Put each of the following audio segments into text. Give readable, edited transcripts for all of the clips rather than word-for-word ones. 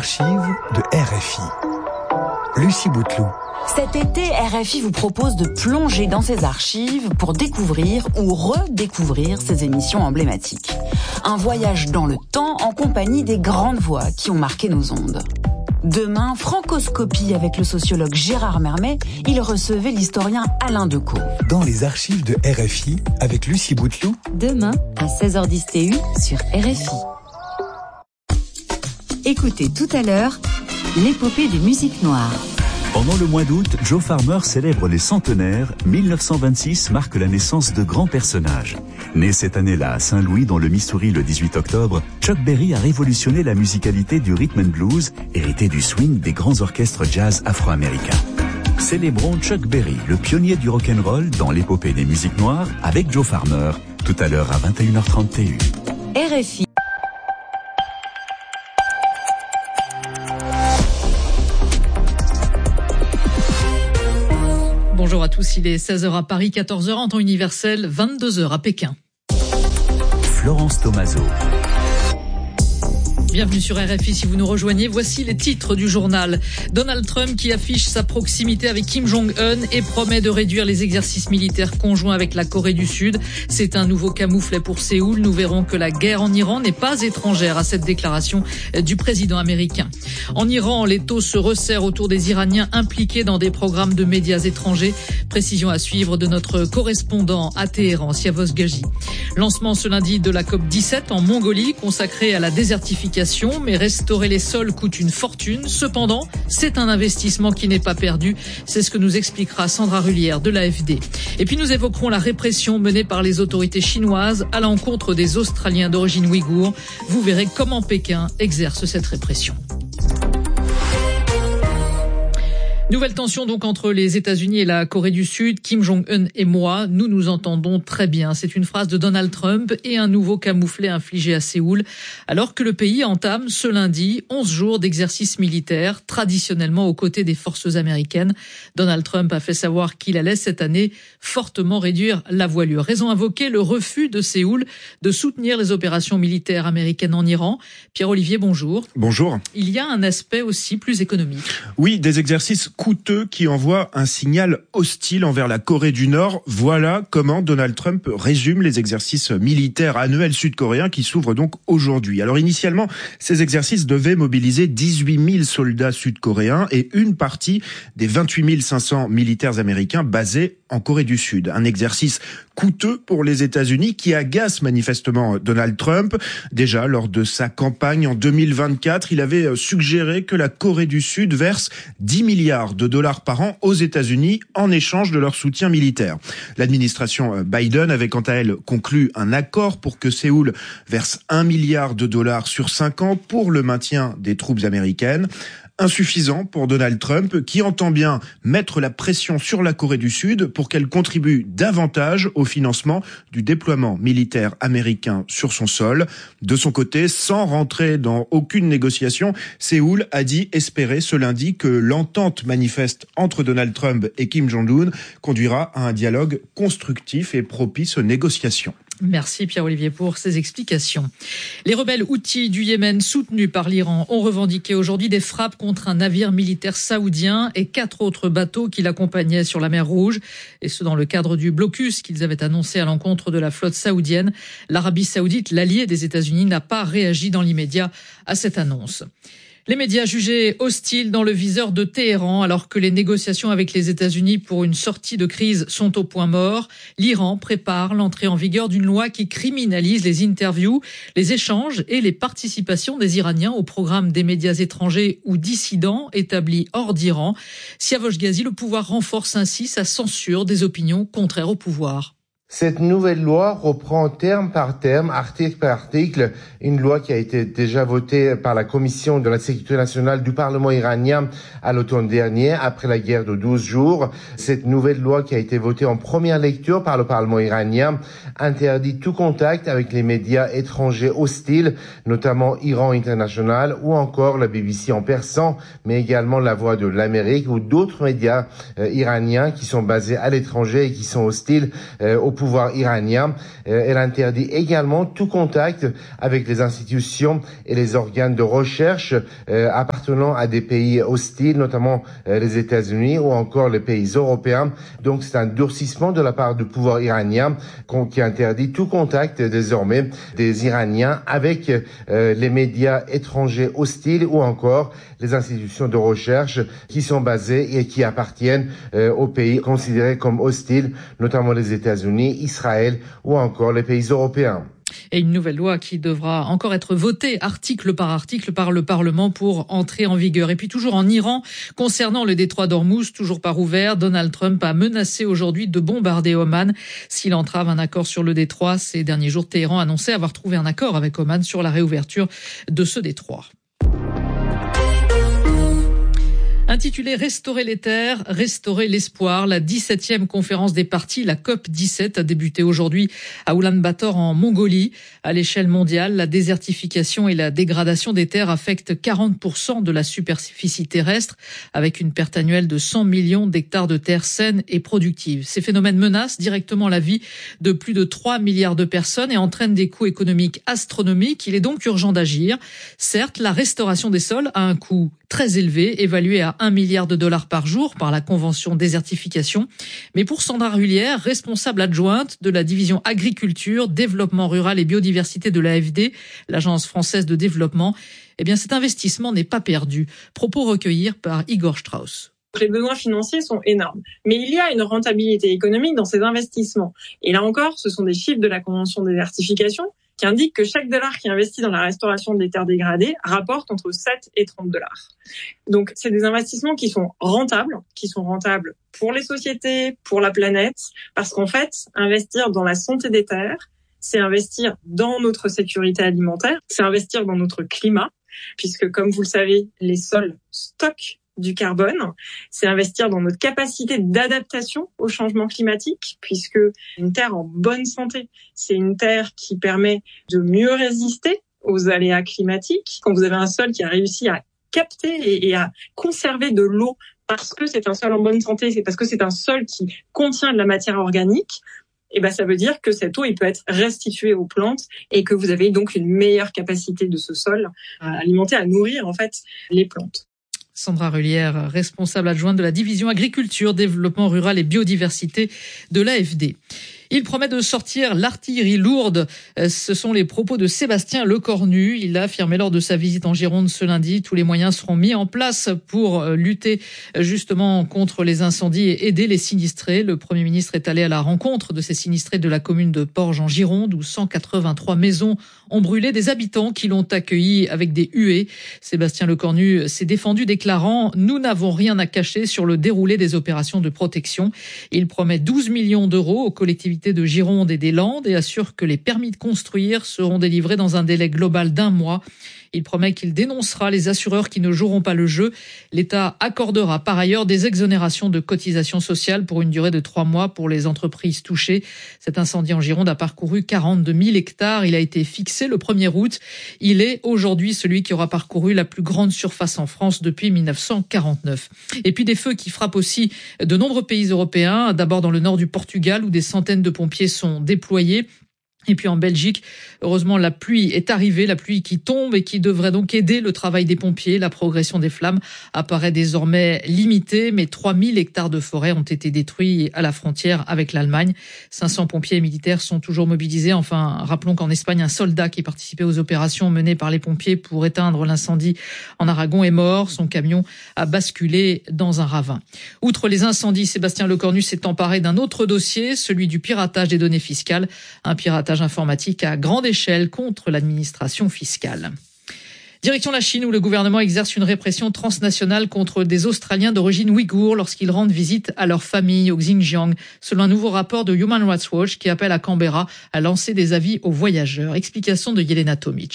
archives de RFI. Lucie Bouteloup. Cet été, RFI vous propose de plonger dans ses archives pour découvrir ou redécouvrir ses émissions emblématiques. Un voyage dans le temps en compagnie des grandes voix qui ont marqué nos ondes. Demain, Francoscopie avec le sociologue Gérard Mermet, il recevait l'historien Alain Decaux. Dans les archives de RFI avec Lucie Bouteloup. Demain, à 16h10 TU sur RFI. Écoutez tout à l'heure l'épopée des musiques noires. Pendant le mois d'août, Joe Farmer célèbre les centenaires. 1926 marque la naissance de grands personnages. Né cette année-là à Saint-Louis, dans le Missouri, le 18 octobre, Chuck Berry a révolutionné la musicalité du rhythm and blues, hérité du swing des grands orchestres jazz afro-américains. Célébrons Chuck Berry, le pionnier du rock'n'roll, dans l'épopée des musiques noires, avec Joe Farmer, tout à l'heure à 21h30 TU. RFI. Bonjour à tous, il est 16h à Paris, 14h en temps universel, 22h à Pékin. Florence Tomaso. Bienvenue sur RFI si vous nous rejoignez. Voici les titres du journal. Donald Trump qui affiche sa proximité avec Kim Jong-un et promet de réduire les exercices militaires conjoints avec la Corée du Sud. C'est un nouveau camouflet pour Séoul. Nous verrons que la guerre en Iran n'est pas étrangère à cette déclaration du président américain. En Iran, les taux se resserrent autour des Iraniens impliqués dans des programmes de médias étrangers. Précision à suivre de notre correspondant à Téhéran, Siavos Gaji. Lancement ce lundi de la COP17 en Mongolie, consacrée à la désertification. Mais restaurer les sols coûte une fortune. Cependant, c'est un investissement qui n'est pas perdu. C'est ce que nous expliquera Sandra Rullière de l'AFD. Et puis nous évoquerons la répression menée par les autorités chinoises à l'encontre des Australiens d'origine ouïghour. Vous verrez comment Pékin exerce cette répression. Nouvelle tension donc entre les États-Unis et la Corée du Sud. Kim Jong-un et moi, nous nous entendons très bien. C'est une phrase de Donald Trump et un nouveau camouflet infligé à Séoul, alors que le pays entame ce lundi 11 jours d'exercice militaire, traditionnellement aux côtés des forces américaines. Donald Trump a fait savoir qu'il allait cette année fortement réduire la voilure. Raison invoquée, le refus de Séoul de soutenir les opérations militaires américaines en Iran. Pierre-Olivier, bonjour. Bonjour. Il y a un aspect aussi plus économique. Oui, des exercices coûteux qui envoient un signal hostile envers la Corée du Nord. Voilà comment Donald Trump résume les exercices militaires annuels sud-coréens qui s'ouvrent donc aujourd'hui. Alors initialement, ces exercices devaient mobiliser 18 000 soldats sud-coréens et une partie des 28 500 militaires américains basés en Corée du Sud. Un exercice coûteux pour les États-Unis qui agace manifestement Donald Trump. Déjà, lors de sa campagne en 2024, il avait suggéré que la Corée du Sud verse 10 milliards de dollars par an aux États-Unis en échange de leur soutien militaire. L'administration Biden avait quant à elle conclu un accord pour que Séoul verse 1 milliard de dollars sur 5 ans pour le maintien des troupes américaines. Insuffisant pour Donald Trump qui entend bien mettre la pression sur la Corée du Sud pour qu'elle contribue davantage au financement du déploiement militaire américain sur son sol. De son côté, sans rentrer dans aucune négociation, Séoul a dit espérer ce lundi que l'entente manifeste entre Donald Trump et Kim Jong-un conduira à un dialogue constructif et propice aux négociations. Merci Pierre-Olivier pour ces explications. Les rebelles houthis du Yémen soutenus par l'Iran ont revendiqué aujourd'hui des frappes contre un navire militaire saoudien et 4 autres bateaux qui l'accompagnaient sur la mer Rouge, et ce dans le cadre du blocus qu'ils avaient annoncé à l'encontre de la flotte saoudienne. L'Arabie saoudite, l'allié des États-Unis, n'a pas réagi dans l'immédiat à cette annonce. Les médias jugés hostiles dans le viseur de Téhéran alors que les négociations avec les États-Unis pour une sortie de crise sont au point mort. L'Iran prépare l'entrée en vigueur d'une loi qui criminalise les interviews, les échanges et les participations des Iraniens au programme des médias étrangers ou dissidents établis hors d'Iran. Siavos Gazi, le pouvoir renforce ainsi sa censure des opinions contraires au pouvoir. Cette nouvelle loi reprend terme par terme, article par article, une loi qui a été déjà votée par la Commission de la sécurité nationale du Parlement iranien à l'automne dernier, après la guerre de 12 jours. Cette nouvelle loi qui a été votée en première lecture par le Parlement iranien interdit tout contact avec les médias étrangers hostiles, notamment Iran International ou encore la BBC en persan, mais également La Voix de l'Amérique ou d'autres médias iraniens qui sont basés à l'étranger et qui sont hostiles au pouvoir iranien. Elle interdit également tout contact avec les institutions et les organes de recherche appartenant à des pays hostiles, notamment les États-Unis ou encore les pays européens. Donc c'est un durcissement de la part du pouvoir iranien qui interdit tout contact désormais des Iraniens avec les médias étrangers hostiles ou encore les institutions de recherche qui sont basées et qui appartiennent aux pays considérés comme hostiles, notamment les États-Unis, Israël ou encore les pays européens. Et une nouvelle loi qui devra encore être votée article par article par le Parlement pour entrer en vigueur. Et puis toujours en Iran, concernant le détroit d'Ormuz, toujours pas ouvert, Donald Trump a menacé aujourd'hui de bombarder Oman s'il entrave un accord sur le détroit. Ces derniers jours, Téhéran annonçait avoir trouvé un accord avec Oman sur la réouverture de ce détroit. Intitulée « Restaurer les terres, restaurer l'espoir », la 17e conférence des parties, la COP17, a débuté aujourd'hui à Oulan-Bator en Mongolie. À l'échelle mondiale, la désertification et la dégradation des terres affectent 40% de la superficie terrestre, avec une perte annuelle de 100 millions d'hectares de terres saines et productives. Ces phénomènes menacent directement la vie de plus de 3 milliards de personnes et entraînent des coûts économiques astronomiques. Il est donc urgent d'agir. Certes, la restauration des sols a un coût très élevé, évalué à 1 milliard de dollars par jour par la Convention désertification. Mais pour Sandra Rullière, responsable adjointe de la division agriculture, développement rural et biodiversité de l'AFD, l'Agence française de développement, eh bien cet investissement n'est pas perdu. Propos recueillis par Igor Strauss. Les besoins financiers sont énormes, mais il y a une rentabilité économique dans ces investissements. Et là encore, ce sont des chiffres de la Convention désertification qui indique que chaque dollar qui est investi dans la restauration des terres dégradées rapporte entre 7 et 30 dollars. Donc, c'est des investissements qui sont rentables pour les sociétés, pour la planète, parce qu'en fait, investir dans la santé des terres, c'est investir dans notre sécurité alimentaire, c'est investir dans notre climat, puisque comme vous le savez, les sols stockent du carbone, c'est investir dans notre capacité d'adaptation au changement climatique, puisque une terre en bonne santé, c'est une terre qui permet de mieux résister aux aléas climatiques. Quand vous avez un sol qui a réussi à capter et à conserver de l'eau parce que c'est un sol en bonne santé, c'est parce que c'est un sol qui contient de la matière organique, et ben ça veut dire que cette eau, il peut être restituée aux plantes et que vous avez donc une meilleure capacité de ce sol à alimenter, à nourrir en fait les plantes. Sandra Rullière, responsable adjointe de la division agriculture, développement rural et biodiversité de l'AFD. Il promet de sortir l'artillerie lourde. Ce sont les propos de Sébastien Lecornu. Il a affirmé lors de sa visite en Gironde ce lundi, tous les moyens seront mis en place pour lutter justement contre les incendies et aider les sinistrés. Le Premier ministre est allé à la rencontre de ces sinistrés de la commune de Porges en Gironde, où 183 maisons ont brûlé, des habitants qui l'ont accueilli avec des huées. Sébastien Lecornu s'est défendu déclarant « Nous n'avons rien à cacher sur le déroulé des opérations de protection ». Il promet 12 millions d'euros aux collectivités de Gironde et des Landes et assure que les permis de construire seront délivrés dans un délai global d'1 mois. Il promet qu'il dénoncera les assureurs qui ne joueront pas le jeu. L'État accordera par ailleurs des exonérations de cotisations sociales pour une durée de 3 mois pour les entreprises touchées. Cet incendie en Gironde a parcouru 42 000 hectares. Il a été fixé le 1er août. Il est aujourd'hui celui qui aura parcouru la plus grande surface en France depuis 1949. Et puis des feux qui frappent aussi de nombreux pays européens. D'abord dans le nord du Portugal où des centaines de pompiers sont déployés. Et puis en Belgique, heureusement, la pluie est arrivée, la pluie qui tombe et qui devrait donc aider le travail des pompiers. La progression des flammes apparaît désormais limitée, mais 3000 hectares de forêt ont été détruits à la frontière avec l'Allemagne. 500 pompiers et militaires sont toujours mobilisés. Enfin, rappelons qu'en Espagne, un soldat qui participait aux opérations menées par les pompiers pour éteindre l'incendie en Aragon est mort. Son camion a basculé dans un ravin. Outre les incendies, Sébastien Lecornu s'est emparé d'un autre dossier, celui du piratage des données fiscales. Un piratage informatique à grande échelle contre l'administration fiscale. Direction la Chine où le gouvernement exerce une répression transnationale contre des Australiens d'origine ouïghour lorsqu'ils rendent visite à leur famille au Xinjiang, selon un nouveau rapport de Human Rights Watch qui appelle à Canberra à lancer des avis aux voyageurs. Explication de Yelena Tomic.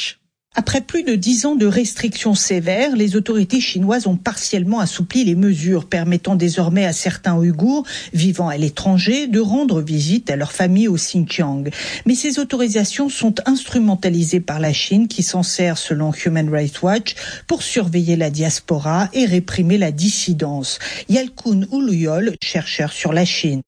Après plus de 10 ans de restrictions sévères, les autorités chinoises ont partiellement assoupli les mesures permettant désormais à certains Ouïghours vivant à l'étranger de rendre visite à leur famille au Xinjiang. Mais ces autorisations sont instrumentalisées par la Chine qui s'en sert, selon Human Rights Watch, pour surveiller la diaspora et réprimer la dissidence. Yalkun Uluyol, chercheur sur la Chine.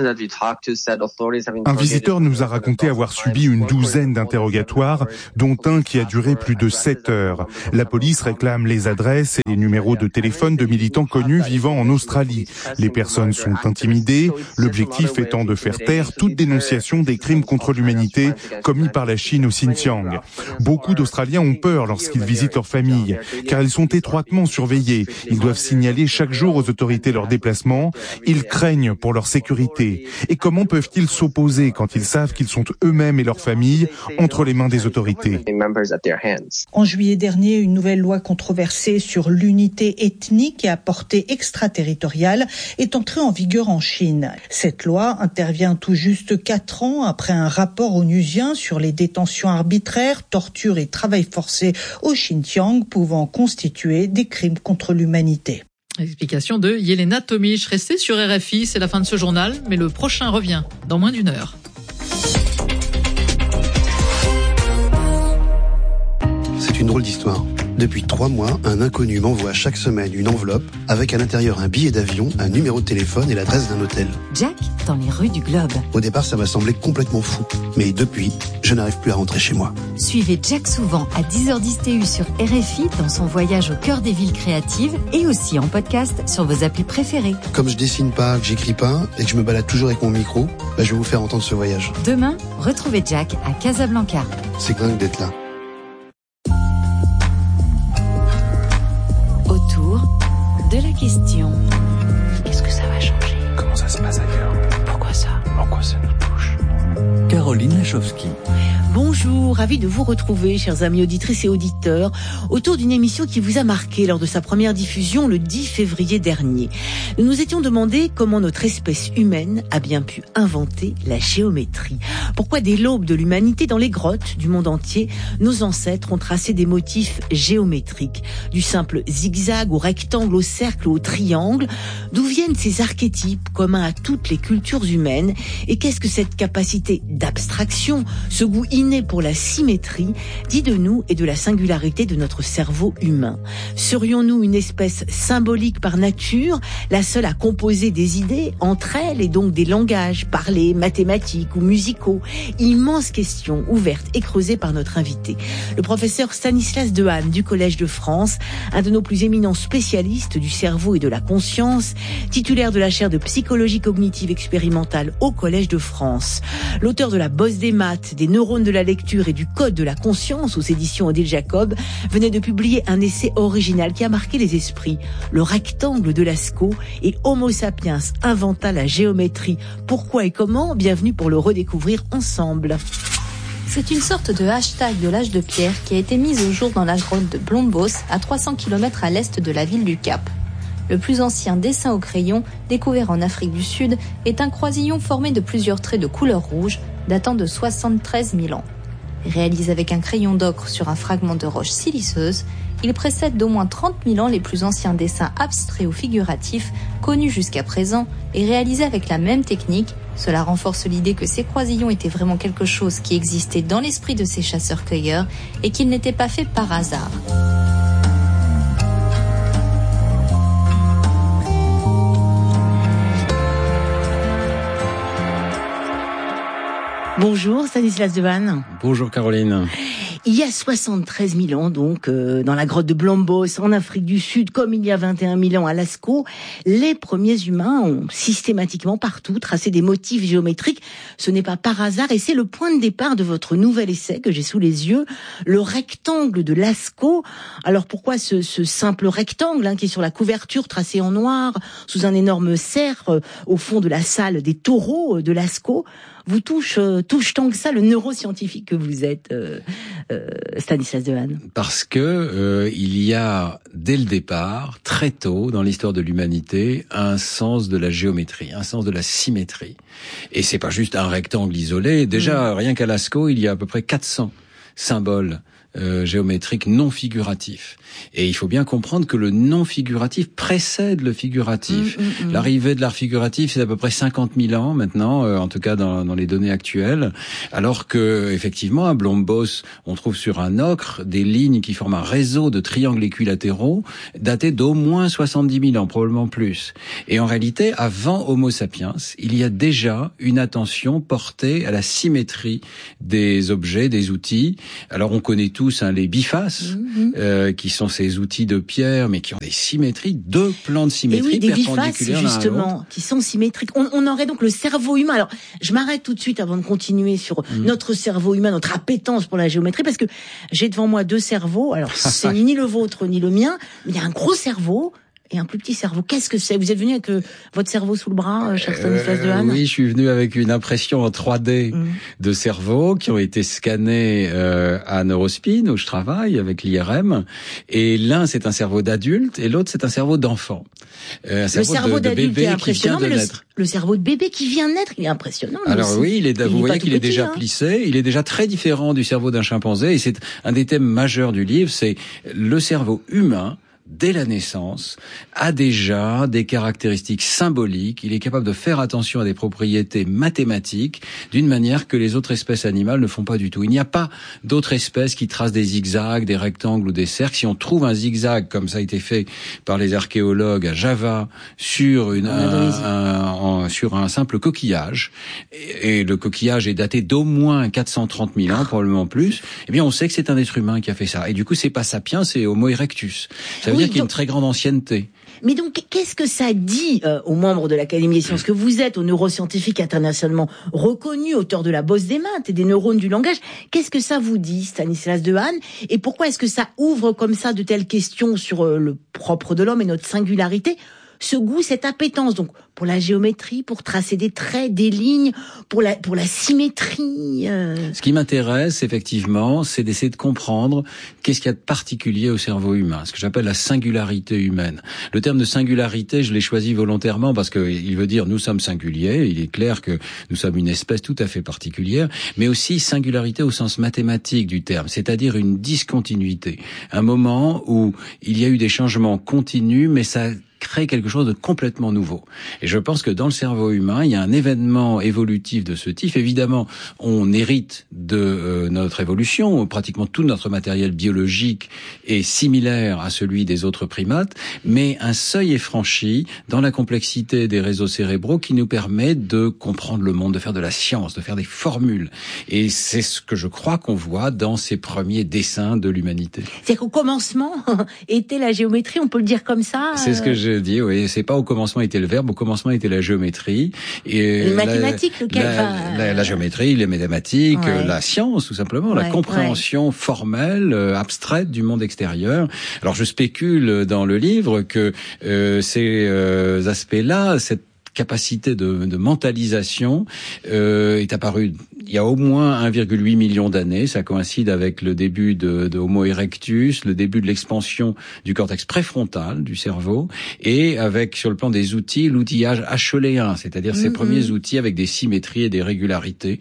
Un visiteur nous a raconté avoir subi une douzaine d'interrogatoires, dont un qui a duré plus de 7 heures. La police réclame les adresses et les numéros de téléphone de militants connus vivant en Australie. Les personnes sont intimidées, l'objectif étant de faire taire toute dénonciation des crimes contre l'humanité commis par la Chine au Xinjiang. Beaucoup d'Australiens ont peur lorsqu'ils visitent leur famille, car ils sont étroitement surveillés. Ils doivent signaler chaque jour aux autorités leurs déplacements. Ils craignent pour leur sécurité. Et comment peuvent-ils s'opposer quand ils savent qu'ils sont eux-mêmes et leurs familles entre les mains des autorités ? En juillet dernier, une nouvelle loi controversée sur l'unité ethnique et à portée extraterritoriale est entrée en vigueur en Chine. Cette loi intervient tout juste 4 ans après un rapport onusien sur les détentions arbitraires, tortures et travail forcé au Xinjiang pouvant constituer des crimes contre l'humanité. Explication de Yelena Tomic. Restez sur RFI, c'est la fin de ce journal, mais le prochain revient dans moins d'1 heure. C'est une drôle d'histoire. Depuis 3 mois, un inconnu m'envoie chaque semaine une enveloppe avec à l'intérieur un billet d'avion, un numéro de téléphone et l'adresse d'un hôtel. Jack dans les rues du Globe. Au départ, ça m'a semblé complètement fou. Mais depuis, je n'arrive plus à rentrer chez moi. Suivez Jack souvent à 10h10 TU sur RFI dans son voyage au cœur des villes créatives et aussi en podcast sur vos applis préférées. Comme je dessine pas, que j'écris pas et que je me balade toujours avec mon micro, je vais vous faire entendre ce voyage. Demain, retrouvez Jack à Casablanca. C'est dingue d'être là. Autour de la question. Qu'est-ce que ça va changer? Comment ça se passe ailleurs? Pourquoi ça? Pourquoi ça nous touche? Caroline Lachowski. Bonjour, ravi de vous retrouver, chers amis auditrices et auditeurs, autour d'une émission qui vous a marqué lors de sa première diffusion le 10 février dernier. Nous nous étions demandé comment notre espèce humaine a bien pu inventer la géométrie. Pourquoi dès l'aube de l'humanité, dans les grottes du monde entier, nos ancêtres ont tracé des motifs géométriques, du simple zigzag au rectangle, au cercle, au triangle. D'où viennent ces archétypes communs à toutes les cultures humaines? Et qu'est-ce que cette capacité d'abstraction, ce goût inné pour la symétrie, dit de nous et de la singularité de notre cerveau humain? Serions-nous une espèce symbolique par nature, la seule à composer des idées entre elles et donc des langages parlés, mathématiques ou musicaux? Immense question ouverte et creusée par notre invité, le professeur Stanislas Dehaene du Collège de France, un de nos plus éminents spécialistes du cerveau et de la conscience, titulaire de la chaire de psychologie cognitive expérimentale au Collège de France, l'auteur de la bosse des maths, des neurones de la lecture et du code de la conscience aux éditions Odile Jacob, venait de publier un essai original qui a marqué les esprits, Le rectangle de Lascaux et Homo sapiens inventa la géométrie. Pourquoi et comment? Bienvenue pour le redécouvrir ensemble. C'est une sorte de hashtag de l'âge de pierre qui a été mise au jour dans la grotte de Blombos, à 300 km à l'est de la ville du Cap. Le plus ancien dessin au crayon, découvert en Afrique du Sud, est un croisillon formé de plusieurs traits de couleur rouge, datant de 73 000 ans. Réalisé avec un crayon d'ocre sur un fragment de roche siliceuse, il précède d'au moins 30 000 ans les plus anciens dessins abstraits ou figuratifs connus jusqu'à présent et réalisés avec la même technique. Cela renforce l'idée que ces croisillons étaient vraiment quelque chose qui existait dans l'esprit de ces chasseurs-cueilleurs et qu'ils n'étaient pas faits par hasard. Bonjour Stanislas Dehaene. Bonjour Caroline. Il y a 73 000 ans, donc, dans la grotte de Blombos, en Afrique du Sud, comme il y a 21 000 ans à Lascaux, les premiers humains ont systématiquement partout tracé des motifs géométriques. Ce n'est pas par hasard et c'est le point de départ de votre nouvel essai que j'ai sous les yeux, Le rectangle de Lascaux. Alors pourquoi ce simple rectangle qui est sur la couverture tracé en noir, sous un énorme cerf, au fond de la salle des taureaux de Lascaux, vous touche tant que ça le neuroscientifique que vous êtes, Stanislas Dehaene? Parce que il y a dès le départ, très tôt dans l'histoire de l'humanité, un sens de la géométrie, un sens de la symétrie. Et c'est pas juste un rectangle isolé. Déjà, rien qu'à Lascaux, il y a à peu près 400 symboles géométrique non figuratif. Et il faut bien comprendre que le non figuratif précède le figuratif. L'arrivée de l'art figuratif, c'est à peu près 50 000 ans maintenant, en tout cas dans les données actuelles, alors que effectivement à Blombos, on trouve sur un ocre des lignes qui forment un réseau de triangles équilatéraux datés d'au moins 70 000 ans, probablement plus. Et en réalité, avant Homo sapiens, il y a déjà une attention portée à la symétrie des objets, des outils. Alors on connaît tous les bifaces, qui sont ces outils de pierre, mais qui ont des symétries, deux plans de symétrie et oui, des perpendiculaires bifaces, justement, qui sont symétriques. On aurait donc le cerveau humain. Alors, je m'arrête tout de suite avant de continuer sur notre cerveau humain, notre appétence pour la géométrie, parce que j'ai devant moi 2 cerveaux. Alors, c'est ni le vôtre ni le mien, mais il y a un gros cerveau et un plus petit cerveau. Qu'est-ce que c'est? Vous êtes venu avec votre cerveau sous le bras, cher Stanislas Dehaene? Oui, je suis venu avec une impression en 3D de cerveaux qui ont été scannés à Neurospin, où je travaille, avec l'IRM. Et l'un, c'est un cerveau d'adulte, et l'autre, c'est un cerveau d'enfant. Un cerveau de bébé est impressionnant, qui vient de naître. Le cerveau de bébé qui vient de naître, il est impressionnant. Alors oui, vous voyez qu'il est déjà plissé, il est déjà très différent du cerveau d'un chimpanzé, et c'est un des thèmes majeurs du livre, c'est le cerveau humain, dès la naissance, a déjà des caractéristiques symboliques. Il est capable de faire attention à des propriétés mathématiques d'une manière que les autres espèces animales ne font pas du tout. Il n'y a pas d'autres espèces qui tracent des zigzags, des rectangles ou des cercles. Si on trouve un zigzag, comme ça a été fait par les archéologues à Java, sur un simple coquillage, et le coquillage est daté d'au moins 430 000 ans, probablement plus, eh bien on sait que c'est un être humain qui a fait ça. Et du coup, c'est pas sapiens, c'est Homo erectus. Ça veut dire qu'il y a une très grande ancienneté. Mais donc, qu'est-ce que ça dit aux membres de l'Académie des sciences que vous êtes, aux neuroscientifiques internationalement reconnus, auteurs de la bosse des maths et des neurones du langage? Qu'est-ce que ça vous dit, Stanislas Dehaene? Et pourquoi est-ce que ça ouvre comme ça de telles questions sur le propre de l'homme et notre singularité? Ce goût, cette appétence, donc, pour la géométrie, pour tracer des traits, des lignes, pour la symétrie. Ce qui m'intéresse, effectivement, c'est d'essayer de comprendre qu'est-ce qu'il y a de particulier au cerveau humain, ce que j'appelle la singularité humaine. Le terme de singularité, je l'ai choisi volontairement parce que il veut dire nous sommes singuliers, il est clair que nous sommes une espèce tout à fait particulière, mais aussi singularité au sens mathématique du terme, c'est-à-dire une discontinuité. Un moment où il y a eu des changements continus, mais ça crée quelque chose de complètement nouveau. Et je pense que dans le cerveau humain, il y a un événement évolutif de ce type. Évidemment, on hérite de notre évolution. Pratiquement tout notre matériel biologique est similaire à celui des autres primates, mais un seuil est franchi dans la complexité des réseaux cérébraux qui nous permet de comprendre le monde, de faire de la science, de faire des formules. Et c'est ce que je crois qu'on voit dans ces premiers dessins de l'humanité. C'est-à-dire qu'au commencement était la géométrie, on peut le dire comme ça. C'est ce que je dis, oui. C'est pas au commencement était le verbe, au commencement était la géométrie. Et les mathématiques, la géométrie, les mathématiques, la science, tout simplement, la compréhension formelle, abstraite du monde extérieur. Alors je spécule dans le livre que ces aspects-là, cette capacité de mentalisation est apparue il y a au moins 1,8 million d'années. Ça coïncide avec le début de Homo erectus, le début de l'expansion du cortex préfrontal du cerveau, et avec, sur le plan des outils, l'outillage acheléen, c'est-à-dire ces premiers outils avec des symétries et des régularités.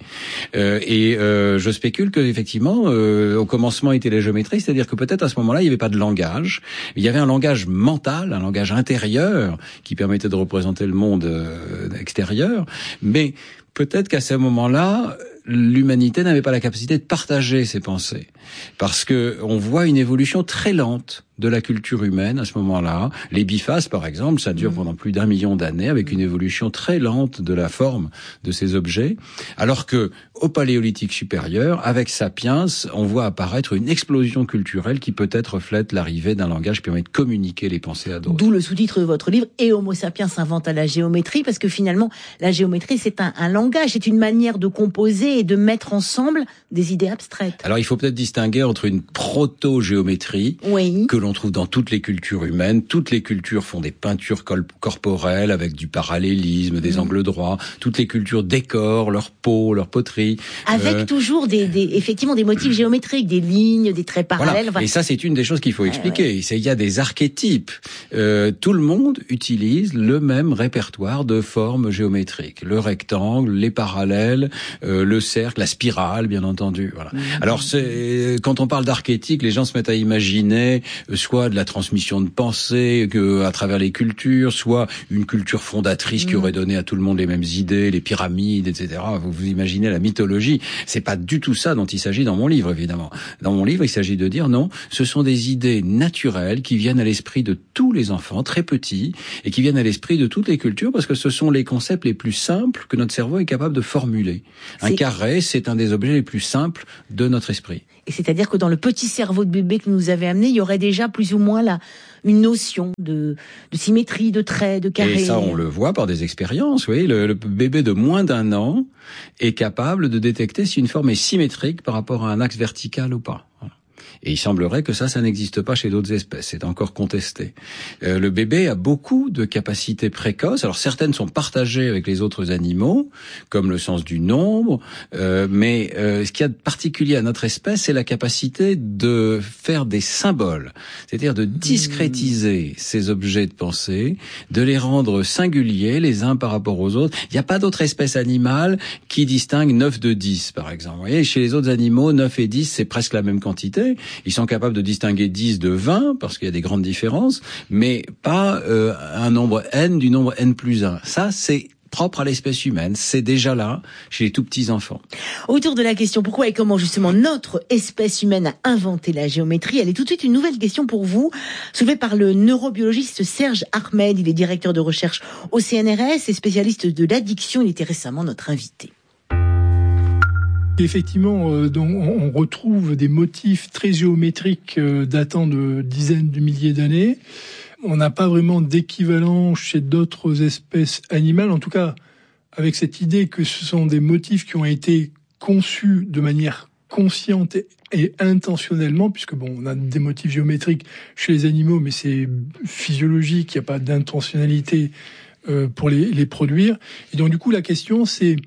Je spécule que effectivement, au commencement était la géométrie, c'est-à-dire que peut-être à ce moment-là, il n'y avait pas de langage. Il y avait un langage mental, un langage intérieur qui permettait de représenter le monde extérieur, mais peut-être qu'à ce moment-là, l'humanité n'avait pas la capacité de partager ses pensées, parce que on voit une évolution très lente de la culture humaine à ce moment-là. Les bifaces, par exemple, ça dure pendant plus d'1 million d'années, avec une évolution très lente de la forme de ces objets, alors que au Paléolithique supérieur, avec Sapiens, on voit apparaître une explosion culturelle qui peut-être reflète l'arrivée d'un langage qui permet de communiquer les pensées à d'autres. D'où le sous-titre de votre livre, et Homo sapiens s'invente à la géométrie, parce que finalement, la géométrie, c'est un langage, c'est une manière de composer et de mettre ensemble des idées abstraites. Alors, il faut peut-être distinguer entre une proto-géométrie, que l'on trouve dans toutes les cultures humaines. Toutes les cultures font des peintures corporelles avec du parallélisme, des angles droits. Toutes les cultures décorent leur peau, leur poterie. Avec toujours effectivement des motifs géométriques, des lignes, des traits parallèles. Voilà. Et ça, c'est une des choses qu'il faut expliquer. Il y a des archétypes. Tout le monde utilise le même répertoire de formes géométriques. Le rectangle, les parallèles, le cercle, la spirale, bien entendu. Voilà. Alors, quand on parle d'archétype, les gens se mettent à imaginer soit de la transmission de pensée à travers les cultures, soit une culture fondatrice qui aurait donné à tout le monde les mêmes idées, les pyramides, etc. Vous imaginez la mythologie. C'est pas du tout ça dont il s'agit dans mon livre, évidemment. Dans mon livre, il s'agit de dire non, ce sont des idées naturelles qui viennent à l'esprit de tous les enfants, très petits, et qui viennent à l'esprit de toutes les cultures, parce que ce sont les concepts les plus simples que notre cerveau est capable de formuler. Un carré, c'est un des objets les plus simples de notre esprit. Et c'est-à-dire que dans le petit cerveau de bébé que nous avez amené, il y aurait déjà plus ou moins une notion de symétrie, de traits, de carrés. Et ça, on le voit par des expériences. Oui, le bébé de moins d'1 an est capable de détecter si une forme est symétrique par rapport à un axe vertical ou pas. Et il semblerait que ça n'existe pas chez d'autres espèces. C'est encore contesté. Le bébé a beaucoup de capacités précoces. Alors certaines sont partagées avec les autres animaux, comme le sens du nombre. Mais ce qu'il y a de particulier à notre espèce, c'est la capacité de faire des symboles. C'est-à-dire de discrétiser ces objets de pensée, de les rendre singuliers les uns par rapport aux autres. Il n'y a pas d'autre espèce animale qui distingue 9 de 10, par exemple. Vous voyez, chez les autres animaux, 9 et 10, c'est presque la même quantité. Ils sont capables de distinguer 10 de 20, parce qu'il y a des grandes différences, mais pas un nombre n du nombre n plus 1. Ça, c'est propre à l'espèce humaine. C'est déjà là, chez les tout petits enfants. Autour de la question pourquoi et comment justement notre espèce humaine a inventé la géométrie, elle est tout de suite une nouvelle question pour vous, soulevée par le neurobiologiste Serge Ahmed. Il est directeur de recherche au CNRS et spécialiste de l'addiction. Il était récemment notre invité. Effectivement, on retrouve des motifs très géométriques datant de dizaines de milliers d'années. On n'a pas vraiment d'équivalent chez d'autres espèces animales, en tout cas avec cette idée que ce sont des motifs qui ont été conçus de manière consciente et intentionnellement, puisque on a des motifs géométriques chez les animaux, mais c'est physiologique, il n'y a pas d'intentionnalité pour les produire. Et donc du coup la question c'est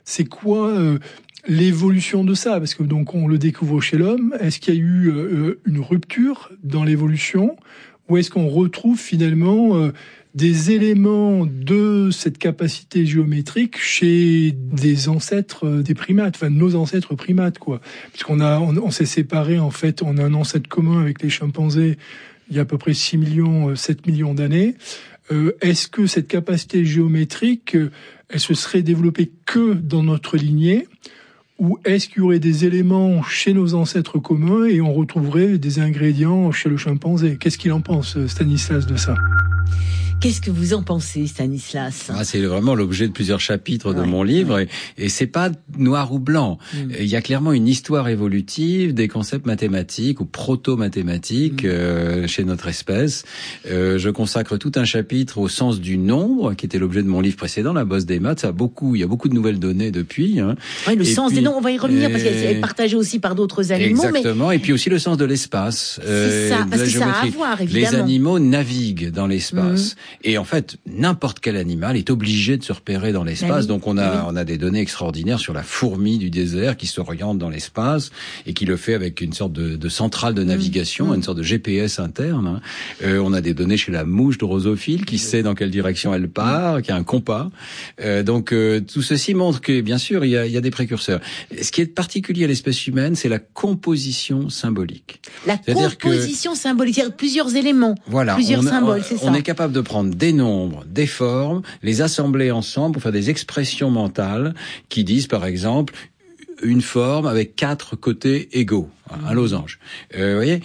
quoi l'évolution de ça, parce que donc on le découvre chez l'homme. Est-ce qu'il y a eu une rupture dans l'évolution, ou est-ce qu'on retrouve finalement des éléments de cette capacité géométrique chez des ancêtres des primates, enfin nos ancêtres primates, quoi. Puisqu'on s'est séparés, en fait, on a un ancêtre commun avec les chimpanzés il y a à peu près 6 millions, 7 millions d'années. Est-ce que cette capacité géométrique, elle se serait développée que dans notre lignée, ou est-ce qu'il y aurait des éléments chez nos ancêtres communs et on retrouverait des ingrédients chez le chimpanzé? Qu'est-ce qu'il en pense, Stanislas, de ça? Qu'est-ce que vous en pensez, Stanislas? C'est vraiment l'objet de plusieurs chapitres de mon livre, et c'est pas noir ou blanc. Il y a clairement une histoire évolutive des concepts mathématiques ou proto-mathématiques chez notre espèce. Je consacre tout un chapitre au sens du nombre, qui était l'objet de mon livre précédent, La bosse des maths. Il y a beaucoup de nouvelles données depuis. Oui, le sens des nombres, on va y revenir, parce qu'elle est partagée aussi par d'autres animaux. Exactement, et puis aussi le sens de l'espace. C'est ça, parce que ça a à voir, évidemment. Les animaux naviguent dans l'espace. Et en fait, n'importe quel animal est obligé de se repérer dans l'espace. Donc on a des données extraordinaires sur la fourmi du désert qui s'oriente dans l'espace et qui le fait avec une sorte de centrale de navigation, une sorte de GPS interne. On a des données chez la mouche drosophile qui sait dans quelle direction elle part, qui a un compas. Donc tout ceci montre que, bien sûr, il y a des précurseurs. Ce qui est particulier à l'espèce humaine, c'est la composition symbolique. La composition symbolique, c'est-à-dire plusieurs éléments, plusieurs symboles, c'est ça. On est capable de prendre des nombres, des formes, les assembler ensemble pour faire des expressions mentales qui disent, par exemple, une forme avec 4 côtés égaux, un losange. Vous voyez,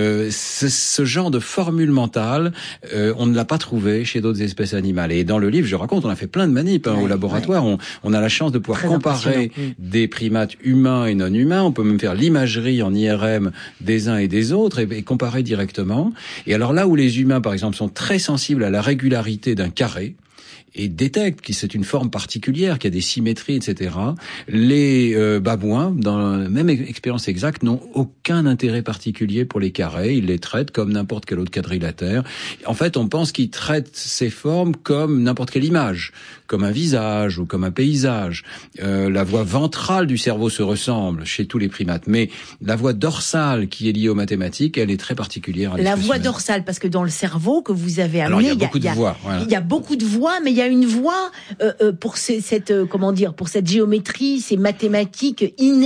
ce genre de formule mentale, on ne l'a pas trouvé chez d'autres espèces animales. Et dans le livre, je raconte, on a fait plein de manips au laboratoire. On a la chance de pouvoir comparer des primates humains et non humains. On peut même faire l'imagerie en IRM des uns et des autres et comparer directement. Et alors là où les humains, par exemple, sont très sensibles à la régularité d'un carré, et détectent que c'est une forme particulière, qu'il y a des symétries, etc. Les babouins, dans la même expérience exacte, n'ont aucun intérêt particulier pour les carrés. Ils les traitent comme n'importe quel autre quadrilatère. En fait, on pense qu'ils traitent ces formes comme n'importe quelle image, comme un visage ou comme un paysage. La voie ventrale du cerveau se ressemble chez tous les primates, mais la voie dorsale qui est liée aux mathématiques, elle est très particulière à l'espèce humaine. La voie dorsale, parce que dans le cerveau que vous avez amené, il y a beaucoup de voies. Il y a beaucoup de voies, mais il y a une voie pour cette géométrie, ces mathématiques innées.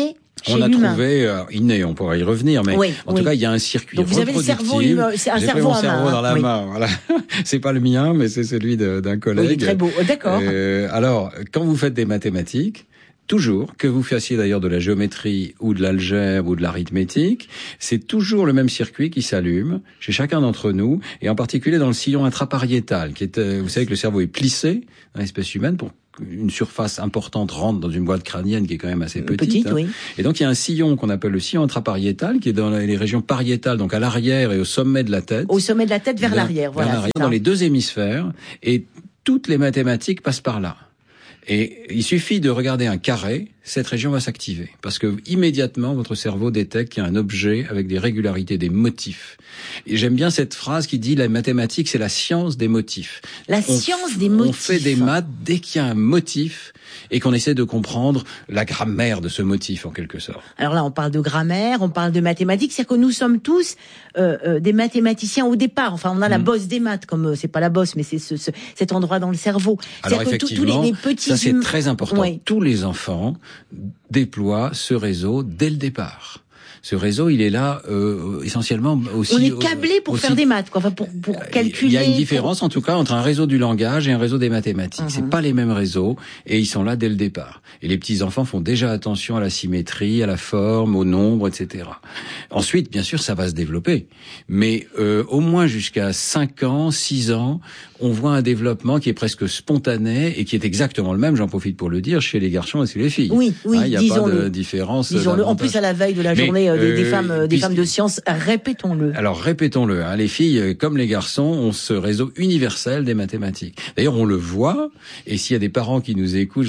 chez on a l'humain. trouvé inné, on pourrait y revenir, mais en tout cas, il y a un circuit Donc vous avez le cerveau humain, c'est un cerveau en main. J'ai pris mon cerveau dans la main, voilà. C'est pas le mien, mais c'est celui d'un collègue. Oui, très beau. D'accord. Alors, quand vous faites des mathématiques, toujours, que vous fassiez d'ailleurs de la géométrie ou de l'algèbre ou de l'arithmétique, c'est toujours le même circuit qui s'allume chez chacun d'entre nous, et en particulier dans le sillon intrapariétal, qui est, vous savez que le cerveau est plissé dans l'espèce humaine pour qu'une surface importante rentre dans une boîte crânienne qui est quand même assez petite. Oui. Et donc il y a un sillon qu'on appelle le sillon intrapariétal, qui est dans les régions pariétales, donc à l'arrière et au sommet de la tête. Au sommet de la tête vers l'arrière, voilà. Vers l'arrière, dans les deux hémisphères, et toutes les mathématiques passent par là. Et il suffit de regarder un carré, cette région va s'activer. Parce que immédiatement, votre cerveau détecte qu'il y a un objet avec des régularités, des motifs. Et j'aime bien cette phrase qui dit, la mathématique, c'est la science des motifs. Science des motifs. On fait des maths dès qu'il y a un motif et qu'on essaie de comprendre la grammaire de ce motif, en quelque sorte. Alors là, on parle de grammaire, on parle de mathématiques, c'est-à-dire que nous sommes tous des mathématiciens au départ. Enfin, on a la bosse des maths, comme c'est pas la bosse, mais c'est cet endroit dans le cerveau. Alors effectivement, tous les petits ça c'est très important. Oui. Tous les enfants déploient ce réseau dès le départ. Ce réseau, il est là essentiellement aussi. On est câblé pour faire des maths, quoi. Enfin, pour calculer. Il y a une différence, en tout cas, entre un réseau du langage et un réseau des mathématiques. C'est pas les mêmes réseaux, et ils sont là dès le départ. Et les petits enfants font déjà attention à la symétrie, à la forme, au nombre, etc. Ensuite, bien sûr, ça va se développer, mais au moins jusqu'à 5 ans, 6 ans, on voit un développement qui est presque spontané et qui est exactement le même. J'en profite pour le dire chez les garçons et chez les filles. Oui, il n'y a pas de différence. Disons-le. En plus, à la veille de la journée des femmes de science, répétons-le. Alors répétons-le, les filles comme les garçons ont ce réseau universel des mathématiques. D'ailleurs, on le voit, et s'il y a des parents qui nous écoutent,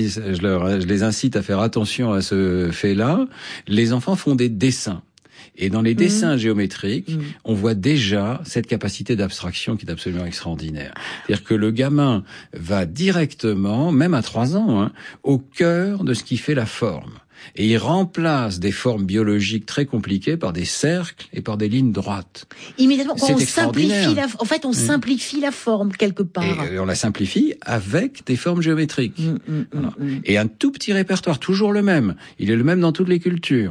je les incite à faire attention à ce fait-là. Les enfants font des dessins. Et dans les dessins géométriques, on voit déjà cette capacité d'abstraction qui est absolument extraordinaire. C'est-à-dire que le gamin va directement, même à 3 ans, au cœur de ce qui fait la forme. Et il remplace des formes biologiques très compliquées par des cercles et par des lignes droites. Immédiatement, quand on simplifie on simplifie la forme quelque part. Et on la simplifie avec des formes géométriques. Voilà. Et un tout petit répertoire, toujours le même. Il est le même dans toutes les cultures.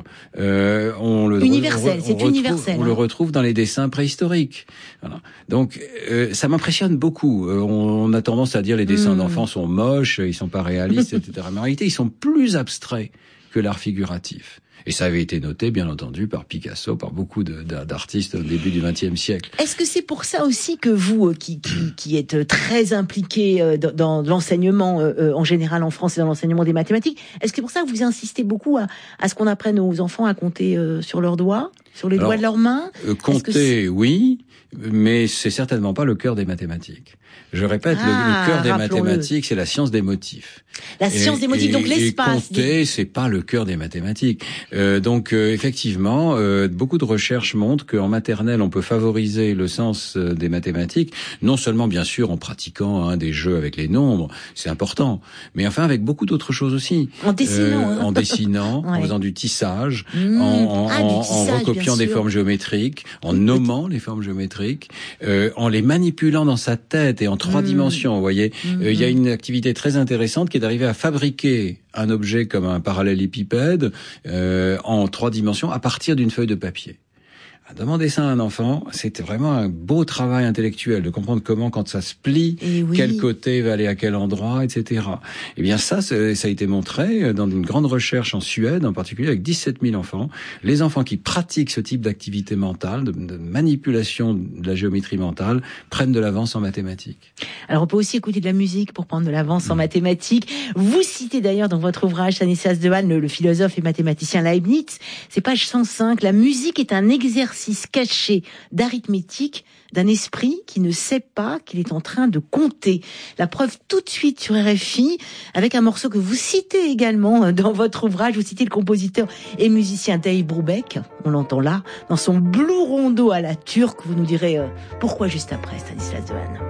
Universel, c'est universel. On le retrouve dans les dessins préhistoriques. Voilà. Donc, ça m'impressionne beaucoup. On a tendance à dire les dessins d'enfants sont moches, ils sont pas réalistes, etc. Mais en réalité, ils sont plus abstraits que l'art figuratif. Et ça avait été noté, bien entendu, par Picasso, par beaucoup d'artistes au début du XXe siècle. Est-ce que c'est pour ça aussi que vous, qui êtes très impliqué dans l'enseignement en général en France et dans l'enseignement des mathématiques, est-ce que c'est pour ça que vous insistez beaucoup à ce qu'on apprenne aux enfants à compter sur leurs doigts, sur les doigts de leurs mains? Compter, oui, mais c'est certainement pas le cœur des mathématiques. Je répète, le cœur des mathématiques, c'est la science des motifs. La science des motifs, donc l'espace. Et compter, c'est pas le cœur des mathématiques. Donc effectivement, beaucoup de recherches montrent qu'en maternelle, on peut favoriser le sens des mathématiques, non seulement bien sûr en pratiquant des jeux avec les nombres, c'est important, mais enfin avec beaucoup d'autres choses aussi. En dessinant. En dessinant, en faisant du tissage, en recopiant des formes géométriques, en nommant les formes géométriques, en les manipulant dans sa tête et en 3 dimensions, vous voyez. Il y a une activité très intéressante qui est d'arriver à fabriquer un objet comme un parallélépipède en 3 dimensions à partir d'une feuille de papier. Demander ça à un enfant, c'est vraiment un beau travail intellectuel de comprendre comment, quand ça se plie, quel côté va aller à quel endroit, etc. Eh bien ça a été montré dans une grande recherche en Suède, en particulier avec 17 000 enfants. Les enfants qui pratiquent ce type d'activité mentale, de manipulation de la géométrie mentale, prennent de l'avance en mathématiques. Alors on peut aussi écouter de la musique pour prendre de l'avance en mathématiques. Vous citez d'ailleurs dans votre ouvrage Stanislas Dehaene, le philosophe et mathématicien Leibniz, c'est page 105, la musique est un exercice caché d'arithmétique d'un esprit qui ne sait pas qu'il est en train de compter. La preuve tout de suite sur RFI avec un morceau que vous citez également dans votre ouvrage. Vous citez le compositeur et musicien Dave Brubeck. On l'entend là dans son Blue Rondo à la turque. Vous nous direz pourquoi juste après, Stanislas Dehaene.